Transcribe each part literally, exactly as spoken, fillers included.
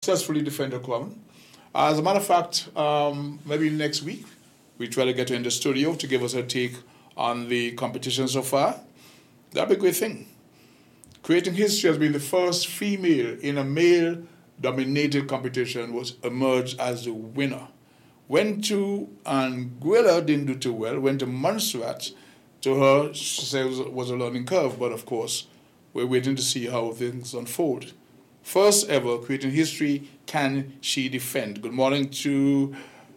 successfully defended Kwame. As a matter of fact, um, maybe next week, we try to get her in the studio to give us her take on the competition so far. That'd be a great thing. Creating History has been the first female in a male-dominated competition was emerged as the winner. Went to Anguilla, didn't do too well. Went to Montserrat. To her, she said it was, was a learning curve, but of course, we're waiting to see how things unfold. First ever Creating History, can she defend? Good morning to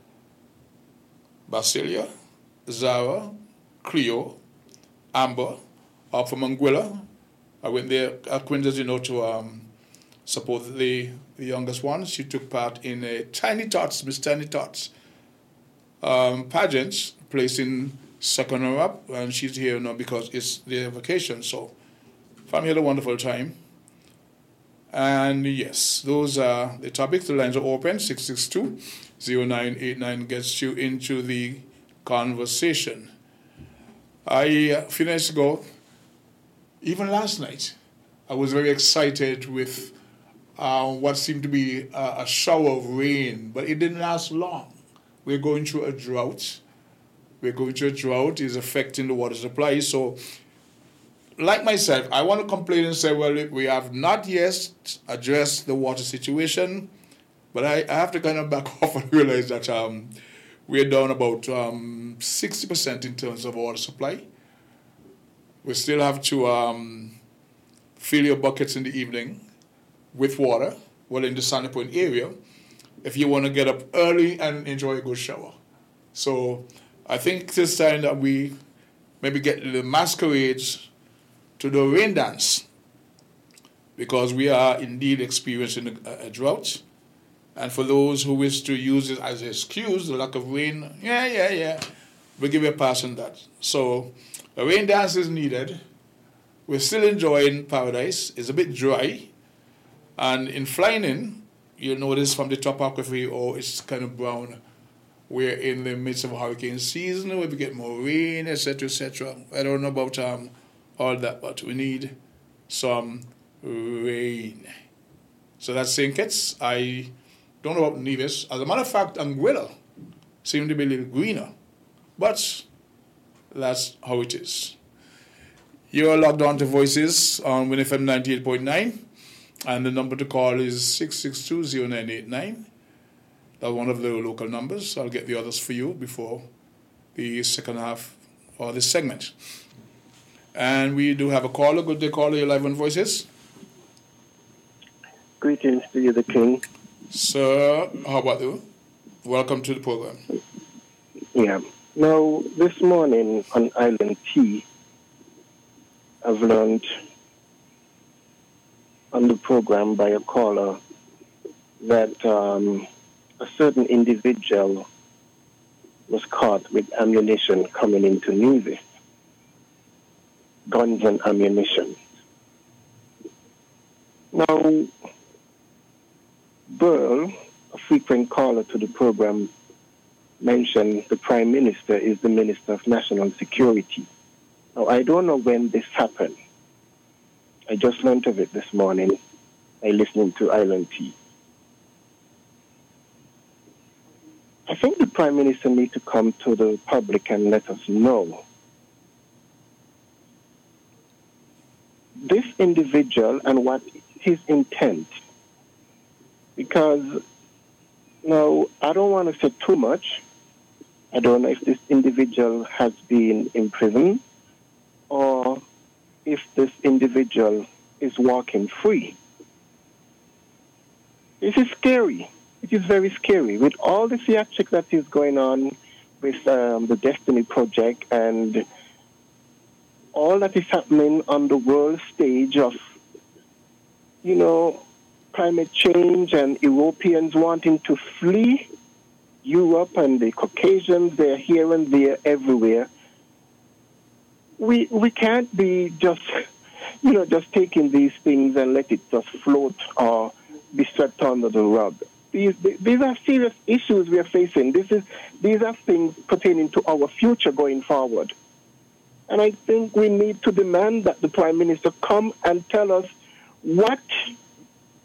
Basilia, Zara, Cleo, Amber, up from Anguilla. I went there at Queens, as you know, to um, support the, the youngest one. She took part in a Tiny Tots, Miss Tiny Tots um, pageants, placing second her up, and she's here now because it's their vacation. So, family had a wonderful time. And yes, those are the topics. The lines are open. six six two, zero nine eight nine gets you into the conversation. I, a few nights ago, even last night, I was very excited with uh, what seemed to be a, a shower of rain, but it didn't last long. We're going through a drought. We're going through a drought. It's affecting the water supply. So, like myself, I want to complain and say, well, we have not yet addressed the water situation, but I, I have to kind of back off and realize that um, we're down about um, sixty percent in terms of water supply. We still have to um, fill your buckets in the evening with water, well, in the Sandy Point area, if you want to get up early and enjoy a good shower. So I think this time that we maybe get the masquerades to the rain dance, because we are indeed experiencing a, a drought. And for those who wish to use it as an excuse, the lack of rain, yeah, yeah, yeah, we'll give you a pass on that. So a rain dance is needed. We're still enjoying paradise. It's a bit dry. And in flying in, you'll notice from the topography, oh, it's kind of brown. We're in the midst of hurricane season, where we get more rain, et cetera, et cetera. I don't know about um, all that, but we need some rain. So that's Saint Kitts. I don't know about Nevis. As a matter of fact, Anguilla seemed to be a little greener. But that's how it is. You're logged on to Voices on Win F M ninety-eight point nine, and the number to call is six six two, zero nine eight nine. That's one of the local numbers. I'll get the others for you before the second half or this segment. And we do have a caller. Good day, caller. You're live on Voices. Greetings to you, the King. Sir, how about you? Welcome to the program. Yeah. Now, this morning on Island T, I've learned on the program by a caller that um, a certain individual was caught with ammunition coming into Nevis, guns and ammunition. Now, Burl, a frequent caller to the program, mentioned the Prime Minister is the Minister of National Security. Now, I don't know when this happened. I just learned of it this morning by listening to Island T. I think the Prime Minister needs to come to the public and let us know this individual and what his intent. Because, now, I don't want to say too much. I don't know if this individual has been in prison or if this individual is walking free. This is scary. It is very scary. With all the theatrics that is going on with um, the Destiny Project and all that is happening on the world stage of, you know, climate change and Europeans wanting to flee Europe and the Caucasians, they're here and there everywhere. We we can't be just, you know, just taking these things and let it just float or be swept under the rug. These these are serious issues we are facing. This is these are things pertaining to our future going forward. And I think we need to demand that the Prime Minister come and tell us what